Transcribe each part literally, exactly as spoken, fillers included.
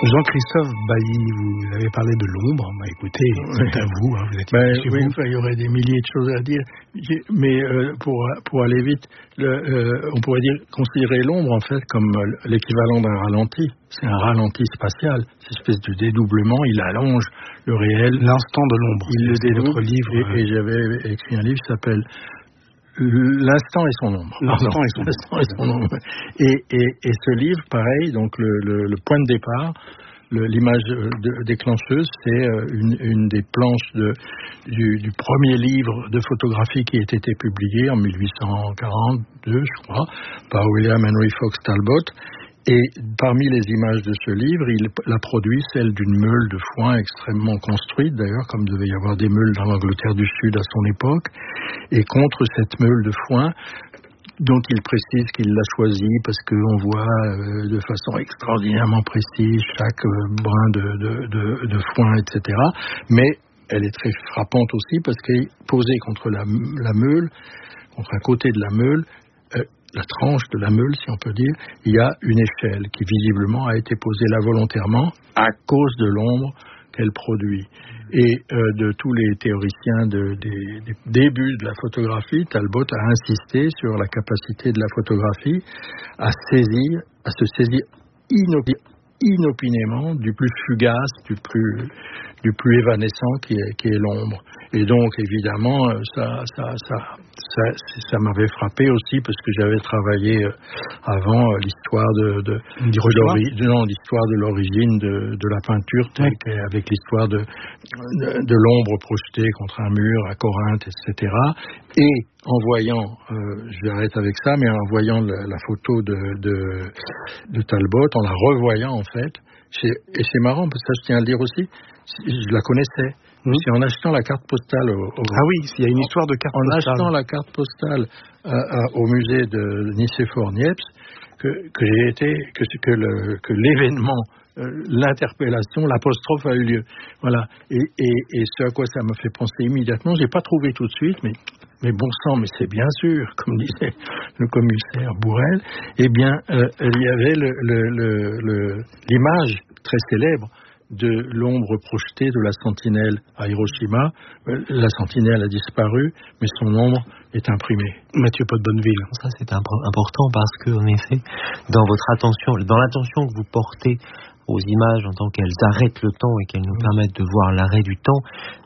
Jean-Christophe Bailly, vous avez parlé de l'ombre. Bah, écoutez, c'est à vous, hein, vous êtes ben, chez oui, vous. enfin, il y aurait des milliers de choses à dire. Mais euh, pour, pour aller vite, le, euh, on pourrait dire considérer l'ombre en fait comme l'équivalent d'un ralenti. C'est un ralenti spatial. Cette espèce de dédoublement, il allonge le réel. L'instant de l'ombre. Il le dédouble. Votre livre. Et, et j'avais écrit un livre qui s'appelle L'instant et son ombre. L'instant et son ombre. L'instant et son ombre. Et, et, et ce livre, pareil, donc le, le, le point de départ, le, l'image de, déclencheuse, c'est une, une des planches de, du, du premier livre de photographie qui a été publié en mille huit cent quarante-deux, je crois, par William Henry Fox Talbot. Et parmi les images de ce livre, il a produit celle d'une meule de foin extrêmement construite, d'ailleurs, comme devait y avoir des meules dans l'Angleterre du Sud à son époque. Et contre cette meule de foin, dont il précise qu'il l'a choisie parce qu'on voit euh, de façon extraordinairement précise chaque euh, brin de, de, de, de foin, et cetera. Mais elle est très frappante aussi parce qu'elle est posée contre la, la meule, contre un côté de la meule, euh, la tranche de la meule, si on peut dire, il y a une échelle qui visiblement a été posée là volontairement à cause de l'ombre qu'elle produit. Et euh, de tous les théoriciens de, des, des débuts de la photographie, Talbot a insisté sur la capacité de la photographie à saisir, à se saisir inopi- inopinément du plus fugace, du plus, du plus évanescent qui est, qui est l'ombre. Et donc, évidemment, ça, ça, ça, ça, ça m'avait frappé aussi parce que j'avais travaillé avant l'histoire de, de, de, de non, l'histoire de l'origine de, de la peinture, oui. Avec l'histoire de, de, de l'ombre projetée contre un mur à Corinthe, et cetera. Et en voyant, euh, je vais arrêter avec ça, mais en voyant la, la photo de, de, de Talbot, en la revoyant en fait, et c'est marrant parce que ça, je tiens à le dire aussi, je la connaissais. Mmh. C'est en achetant la carte postale au, au ah oui, il y a une histoire de carte en postale. achetant la carte postale à, à, au musée de Nicéphore-Niepce que, que j'ai été que que, le, que l'événement, euh, l'interpellation, l'apostrophe a eu lieu. Voilà. Et, et, et ce à quoi ça m'a fait penser immédiatement, j'ai pas trouvé tout de suite, mais mais bon sang, mais c'est bien sûr, comme disait le commissaire Bourrel. Eh bien, euh, il y avait le, le, le, le, l'image très célèbre de l'ombre projetée de la sentinelle à Hiroshima. La sentinelle a disparu, mais son ombre est imprimée. Mathieu Pot-Bonneville. Ça, c'est important parce que, en effet, dans votre attention, dans l'attention que vous portez aux images en tant qu'elles arrêtent le temps et qu'elles nous permettent de voir l'arrêt du temps,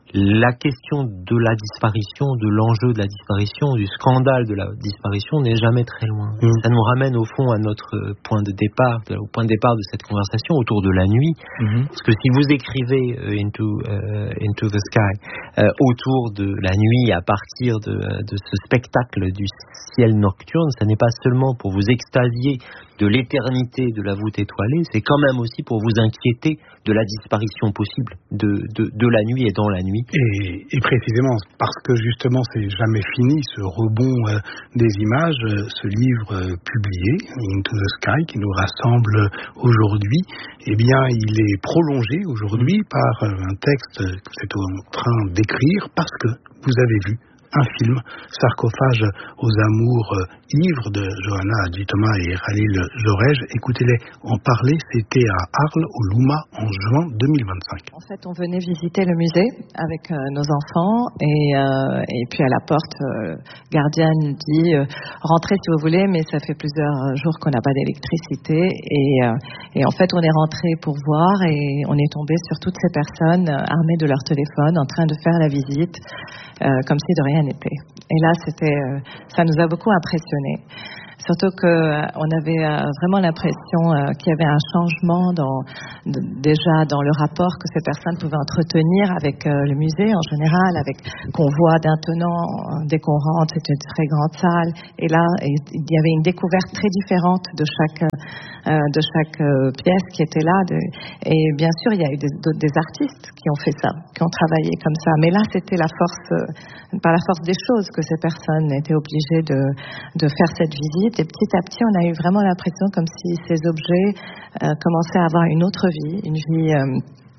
la question de la disparition, de l'enjeu de la disparition, du scandale de la disparition n'est jamais très loin. Mmh. Ça nous ramène au fond à notre point de départ, au point de départ de cette conversation autour de la nuit. Mmh. Parce que si vous écrivez uh, into, uh, into the Sky uh, autour de la nuit à partir de, de ce spectacle du ciel nocturne, ça n'est pas seulement pour vous extasier de l'éternité de la voûte étoilée, c'est quand même aussi pour vous inquiéter de la disparition possible de, de, de la nuit et dans la nuit. Et, et précisément parce que justement c'est jamais fini ce rebond euh, des images, euh, ce livre euh, publié, Into the Sky, qui nous rassemble aujourd'hui, eh bien il est prolongé aujourd'hui par euh, un texte que vous êtes en train d'écrire parce que vous avez vu un film, Sarcophage aux amours euh, ivres de Johanna Adji-Thomas et Khalil Jorrej. Écoutez-les en parler, c'était à Arles, au Louma, en juin deux mille vingt-cinq. En fait, on venait visiter le musée avec euh, nos enfants et, euh, et puis à la porte, euh, gardien nous dit euh, rentrez si vous voulez, mais ça fait plusieurs jours qu'on n'a pas d'électricité et, euh, et en fait, on est rentré pour voir et on est tombé sur toutes ces personnes armées de leur téléphone en train de faire la visite euh, comme si de rien n'était. Et là, c'était, euh, ça nous a beaucoup impressionnés. Surtout qu'on euh, avait euh, vraiment l'impression euh, qu'il y avait un changement dans, de, déjà dans le rapport que ces personnes pouvaient entretenir avec euh, le musée en général, avec qu'on voit maintenant, dès qu'on rentre, c'est une très grande salle. Et là, il y avait une découverte très différente de chaque, euh, de chaque euh, pièce qui était là. De, et bien sûr, il y a eu des, des artistes qui ont fait ça, qui ont travaillé comme ça. Mais là, c'était la force, euh, par la force des choses que ces personnes étaient obligées de, de faire cette visite. Et petit à petit, on a eu vraiment l'impression comme si ces objets euh, commençaient à avoir une autre vie, une vie euh,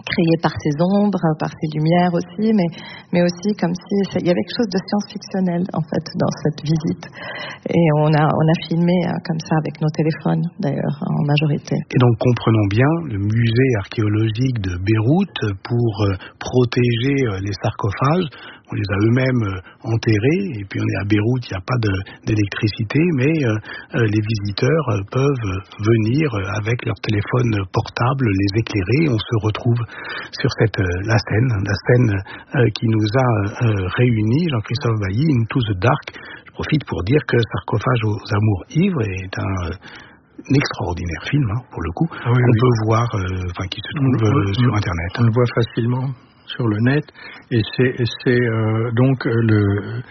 créé par ses ombres, par ses lumières aussi, mais, mais aussi comme si il y avait quelque chose de science-fictionnel en fait dans cette visite. Et on a, on a filmé euh, comme ça avec nos téléphones d'ailleurs en majorité. Et donc comprenons bien, le musée archéologique de Beyrouth, pour euh, protéger euh, les sarcophages, on les a eux-mêmes euh, enterrés, et puis on est à Beyrouth, il n'y a pas de, d'électricité, mais euh, euh, les visiteurs euh, peuvent venir euh, avec leur téléphone portable, les éclairer. On se retrouve sur cette, euh, la scène, la scène euh, qui nous a euh, réunis, Jean-Christophe Bailly, Into the Dark. Je profite pour dire que Sarcophage aux amours ivres est un... Euh, un extraordinaire film, hein, pour le coup, ah oui, qu'on oui. peut voir, euh, enfin, qui se trouve euh, on, sur Internet. On le voit facilement sur le net, et c'est, et c'est euh, donc euh, le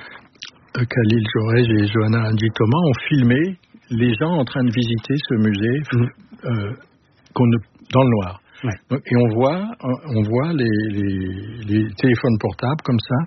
euh, Khalil Jorrej et Johanna Andy Thomas ont filmé les gens en train de visiter ce musée mmh. euh, qu'on ne, dans le noir. Ouais. Donc, et on voit, on voit les, les, les téléphones portables comme ça,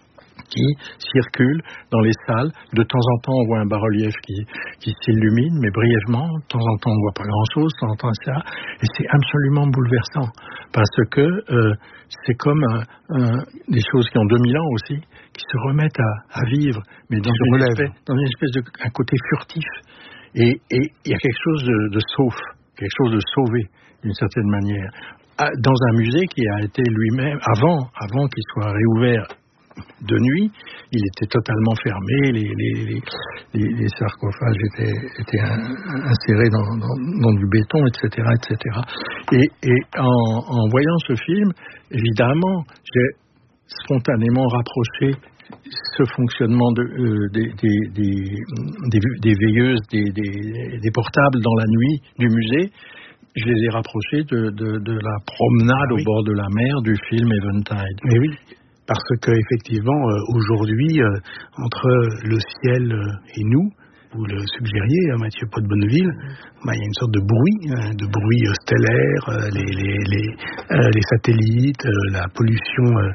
qui circulent dans les salles. De temps en temps, on voit un bas-relief qui, qui s'illumine, mais brièvement. De temps en temps, on ne voit pas grand-chose. De temps en temps, ça. Et c'est absolument bouleversant. Parce que euh, c'est comme un, un, des choses qui ont deux mille ans aussi, qui se remettent à, à vivre, mais dans une, espèce, dans une espèce de un côté furtif. Et il y a quelque chose de, de sauf, quelque chose de sauvé, d'une certaine manière. Dans un musée qui a été lui-même, avant, avant qu'il soit réouvert de nuit, il était totalement fermé, les, les, les, les sarcophages étaient, étaient insérés dans, dans, dans du béton, et cetera, et cetera. Et, et en, en voyant ce film, évidemment, j'ai spontanément rapproché ce fonctionnement de, euh, des, des, des, des, des veilleuses, des, des, des portables dans la nuit du musée. Je les ai rapprochés de, de, de la promenade ah, oui. au bord de la mer du film Eventide. Mais oui. Parce que effectivement, euh, aujourd'hui, euh, entre le ciel euh, et nous, vous le suggériez, hein, Mathieu Pot de Bonneville, bah, il y a une sorte de bruit, hein, de bruit euh, stellaire, euh, les, les, les, euh, les satellites, euh, la pollution, euh,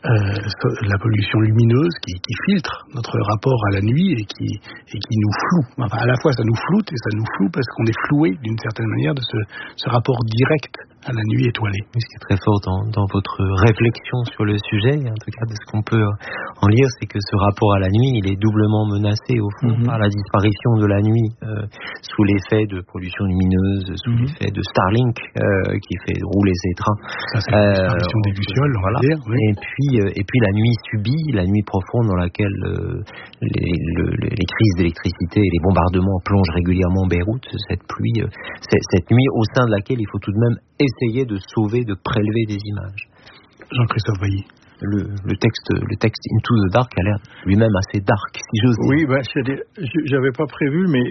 euh, la pollution lumineuse qui, qui filtre notre rapport à la nuit et qui, et qui nous floue. Enfin, à la fois, ça nous floute et ça nous floue parce qu'on est floué d'une certaine manière de ce, ce rapport direct à la nuit étoilée. Ce qui est très fort dans, dans votre réflexion sur le sujet, en tout cas de ce qu'on peut en lire, c'est que ce rapport à la nuit, il est doublement menacé au fond mm-hmm. par la disparition de la nuit, euh, sous l'effet de pollution lumineuse, sous mm-hmm. l'effet de Starlink euh, qui fait rouler ses trains. Ça, c'est la disparition euh, des lucioles, on voilà. va dire. Oui. Et puis, euh, et puis la nuit subie, la nuit profonde dans laquelle euh, les, le, les crises d'électricité et les bombardements plongent régulièrement Beyrouth, cette pluie, euh, cette nuit au sein de laquelle il faut tout de même essayer de sauver, de prélever des images. Jean-Christophe Bailly. Le, le texte, le texte Into the Dark a l'air lui-même assez dark, si j'ose dire. Oui, bah, j'avais pas prévu, mais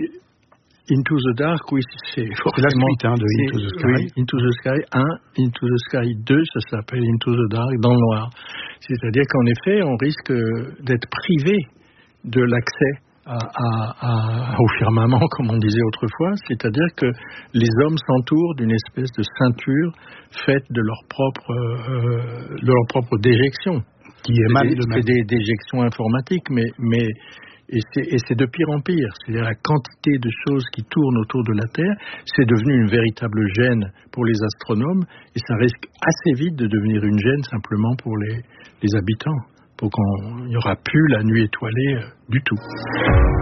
Into the Dark, oui, c'est forcément la suite hein, de Into the Sky. Oui, Into the Sky un, Into the Sky deux, ça s'appelle Into the Dark, dans le noir. C'est-à-dire qu'en effet, on risque d'être privé de l'accès À, à, à, au firmament, comme on disait autrefois, c'est-à-dire que les hommes s'entourent d'une espèce de ceinture faite de leur propre, euh, de leur propre déjection. Qui émane c'est de des, c'est des déjections informatiques, mais, mais et, c'est, et c'est de pire en pire. C'est-à-dire la quantité de choses qui tournent autour de la Terre, c'est devenu une véritable gêne pour les astronomes, et ça risque assez vite de devenir une gêne simplement pour les, les habitants. Donc il n'y aura plus la nuit étoilée euh, du tout.